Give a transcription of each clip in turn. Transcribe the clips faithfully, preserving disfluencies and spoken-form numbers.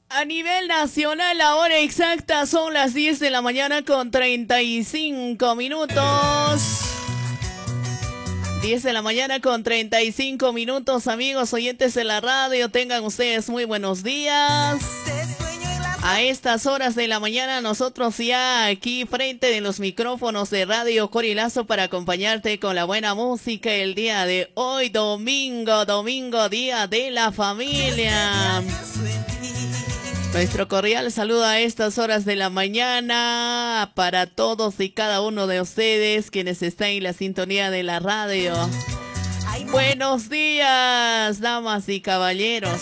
A nivel nacional, la hora exacta son las diez de la mañana con treinta y cinco minutos. diez de la mañana con treinta y cinco minutos, amigos oyentes de la radio. Tengan ustedes muy buenos días. A estas horas de la mañana, nosotros ya aquí frente de los micrófonos de Radio Corilazo para acompañarte con la buena música el día de hoy, domingo, domingo, día de la familia. Nuestro cordial saludo a estas horas de la mañana para todos y cada uno de ustedes quienes están en la sintonía de la radio. Buenos días, damas y caballeros.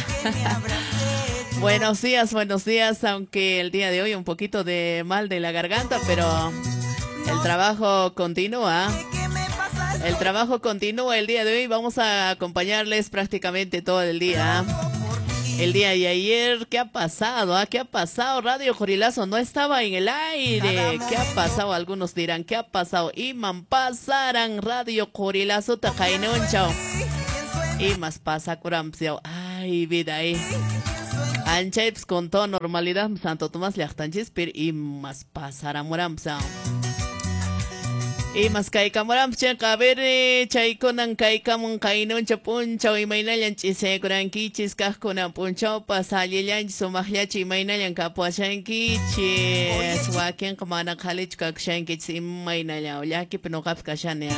Buenos días, buenos días, aunque el día de hoy un poquito de mal de la garganta, pero el trabajo continúa. El trabajo continúa el día de hoy, vamos a acompañarles prácticamente todo el día. El día de ayer, ¿qué ha pasado? ¿Ah? ¿Qué ha pasado? Radio Corilazo no estaba en el aire. ¿Qué ha pasado? Algunos dirán, ¿qué ha pasado? Iman pasaran Radio Corilazo tajainonchao. Imas pasa curamseo. Ay, vida ahí. Anchaips con toda normalidad, Santo Tomás Llachtanchis, pero imas pasara muramsao. Imas kaika muramcha, a ver, chaikonan kaikamun kainoncha punchao, y mainayan chisecuran kichis, kaskunan punchao, pasaliyan, sumahyachi, mainayan kapuashan kichis, wakian kamana kalich kakshan kichis, y mainayan, yaki penokap kashanea.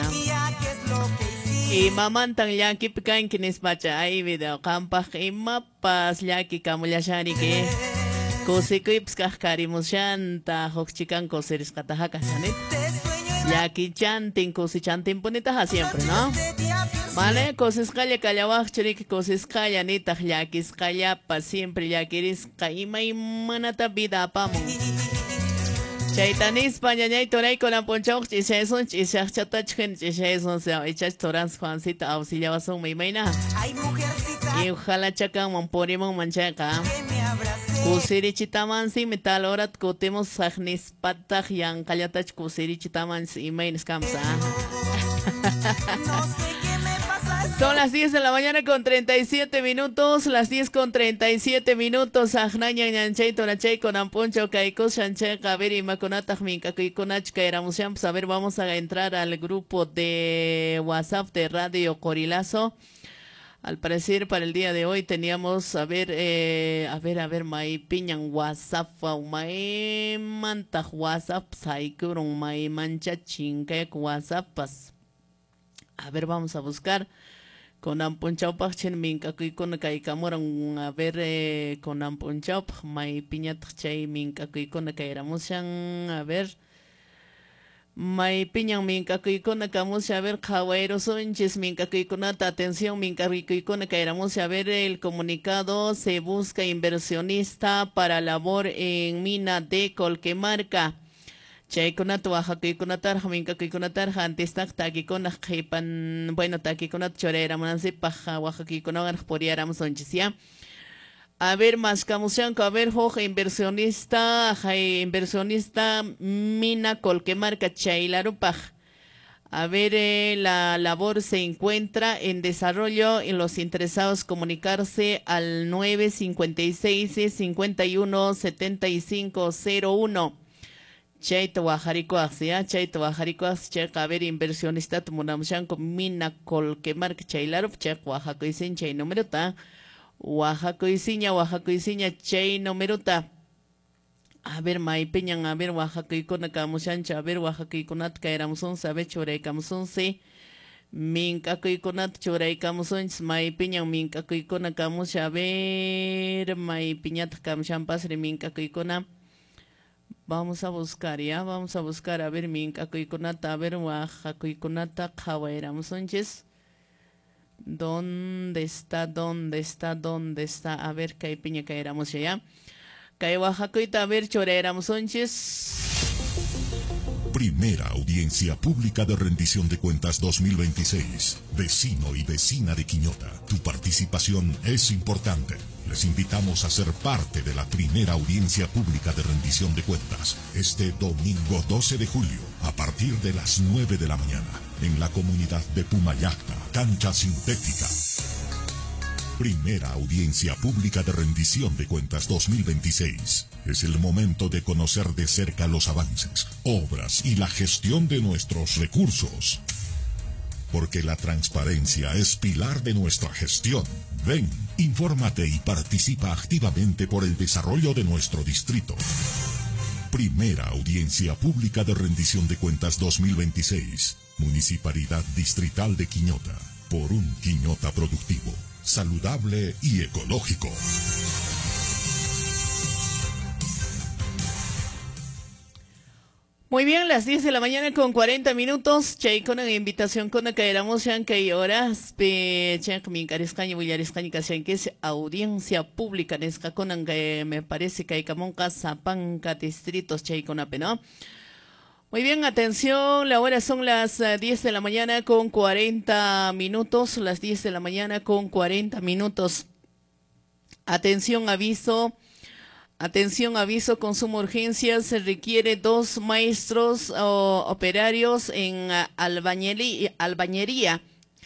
Y mamantan yaki pikan kinis bacha, ay video, kampaj, y mapas, yaki kamulashani que. Kosikuips kahkarimushanta, hokchikan koseris katahakasanit. Yaki chantin, cosi chantin punitaja siempre, ¿no? Vale, cosis calla callawach chirik, cosis calla nita, yakis calla pa siempre, yakiris caima y manata vida pamo. Chaitanis pañañay toray con la ponchoch, chiseson, chisachachachchen, chiseson, se echas torans Juancita, auxiliabason, me imagina. Y ojalá chacan, monporimo, manchaca. Kusiri chitaman si metal orat kotemos sagnis patah yang kalyatach kusiri chitaman si main scamsa. Son las diez de la mañana con treinta y siete minutos, las diez con treinta y siete minutos. Ajnaña ñanchay tonachay con amponcho kaikos shanche kaberi makonatah minka kuikonach kairamusiam. A ver, vamos a entrar al grupo de WhatsApp de Radio Corilazo. Al parecer para el día de hoy teníamos, a ver, eh, a ver, a ver, mai piñan WhatsApp, mai manta WhatsApp, saikurun, mai mancha chinkek WhatsApp, pas. A ver, vamos a buscar con ampunchau pachen minka kui con kaikamuran, a ver, eh, con ampunchau, mai piñat chay minka kui con kairamusian, a ver. May piñan minka kuikona kamus a ver Jawairo Sánchez minka kuikonata, atención minka kuikona kairamus a ver el comunicado, se busca inversionista para labor en mina de Colquemarca. Chaykonata Oaxaca minka kuikonatar antes takikona jipan, bueno takikonat chorera manansi paja Oaxaca poriaram Sánchez ya. A ver, más camusianco, a ver, hoja inversionista, inversionista mina Colquemarca Chailarupaj. A ver, eh, la labor se encuentra en desarrollo en los interesados comunicarse al nueve cincuenta y seis, cincuenta y uno, setenta y cinco cero uno. Chaito Bajaricoas, ya, Chaito Bajaricoas, checa, a ver, inversionista Tumunamushanco mina Colquemarca Chailarup, checa, Oaxaca y sin chay número ta. Oaxaca y Ciña, Oaxaca y Ciña, Chay numeruta. A ver, May Peñan, a ver, Oaxaca y Conacamuchancha, a ver, Oaxaca y Conat, Caeramuson, sabe, Chorecamuson, se. Mincaco y Conat, Chorecamuson, May Peñan, Mincaco y Conacamucha, a ver, May Piñat, Camchampas, Mincaco y Cona. Vamos a buscar, ya, vamos a buscar, a ver, Mincaco y Conat, a ver, Oaxaca y Conata, Caeramusonches. ¿Dónde está? ¿Dónde está? ¿Dónde está? A ver, que hay piña que éramos allá. Que Oaxaca, a ver, choréramos onches. Primera audiencia pública de rendición de cuentas dos mil veintiséis. Vecino y vecina de Quiñota, tu participación es importante. Les invitamos a ser parte de la primera audiencia pública de rendición de cuentas este domingo doce de julio a partir de las nueve de la mañana en la comunidad de Pumayacta, cancha sintética. Primera audiencia pública de rendición de cuentas dos mil veintiséis. Es el momento de conocer de cerca los avances, obras y la gestión de nuestros recursos. Porque la transparencia es pilar de nuestra gestión. Ven, infórmate y participa activamente por el desarrollo de nuestro distrito. Primera audiencia pública de rendición de cuentas dos mil veintiséis. Municipalidad Distrital de Quiñota. Por un Quiñota productivo, saludable y ecológico. Muy bien, las diez de la mañana con cuarenta minutos. Chay con una invitación con la que éramos ya que horas pe chay mi cariscaña villariscaña que es audiencia pública nesca con que me parece que hay camonca zapanca distritos chay con ¿no? Muy bien, atención, la hora son las diez de la mañana con cuarenta minutos, las diez de la mañana con cuarenta minutos. Atención, aviso. Atención, aviso, consumo urgencia, se requiere dos maestros o operarios en uh, albañería, albañería.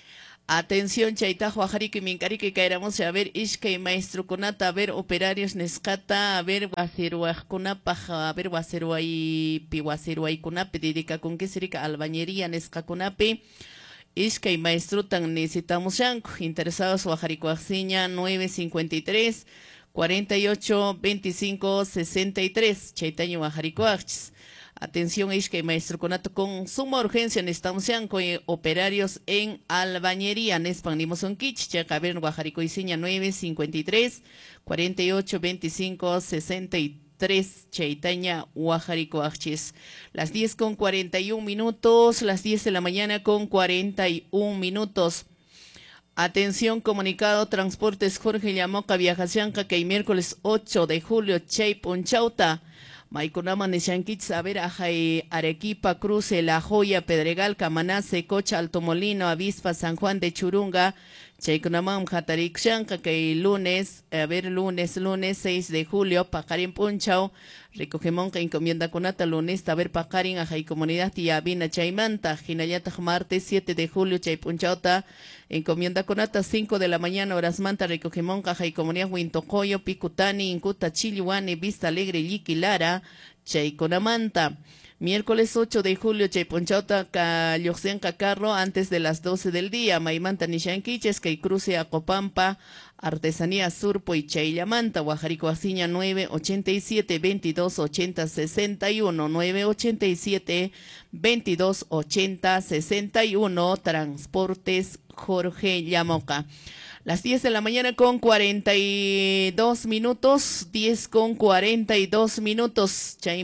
Atención, chaitajo, ajarique, mincarique, caeramos a ver, ishkay maestro conata, a ver, operarios nescata, a ver, guaceruaj paja, a ver, guaceruay, pi guaceruay cunape, dedica con que sería albañería nesca cunape. Ishkay maestro tan necesitamos yanco, interesados, ajarico, axiña, nueve cincuenta y tres. cuarenta y ocho, veinticinco, sesenta y tres, Chaitaño Bajaricoachs. Atención, Ishkay Maestro Conato con suma urgencia, necesitamos con operarios en albañería, Nespanimos un Kich, Chacaber Bajaricoiseña nueve cincuenta y tres, cuarenta y ocho, veinticinco, sesenta y tres, Chaitaña Bajaricoachs. Las diez con cuarenta y un minutos, las diez de la mañana con cuarenta y un minutos. Atención, comunicado, Transportes Jorge Llamoca, Viajacianca, que el miércoles ocho de julio, Chay Punchauta, Maikunama Neshankitz, a ver, Ajay, Arequipa, Cruce, La Joya, Pedregal, Camanase, Cocha, Altomolino, Avispa, San Juan de Churunga, Chaykunamam, Jatarik Shanka, que el lunes, a ver, lunes, lunes seis de julio, Pacarín Punchau, Recogemonca, encomienda conata, lunes, a ver, Pacarín, Ajay, Comunidad, Tiabina, Chaymanta, Jinayata, martes siete de julio, Chay Punchauta, encomienda conata, cinco de la mañana, horas manta, Recogemonca, Ajay, Comunidad, Huintocoyo, Picutani, Incuta, Chilihuane, Vista Alegre, Yiquilara, Chayconamanta. Miércoles ocho de julio, Chayponchauta, Calloxen Cacarro, antes de las doce del día, Maimanta Nishanquiches, que cruce a Copampa, Artesanía Surpo y Chayllamanta, Guajarico Asiña nueve ochenta y siete, veintidós ochenta, sesenta y uno, nueve ochenta y siete, veintidós ochenta, sesenta y uno, Transportes Jorge Llamoca. Las diez de la mañana con cuarenta y dos minutos, diez con cuarenta y dos minutos. Chay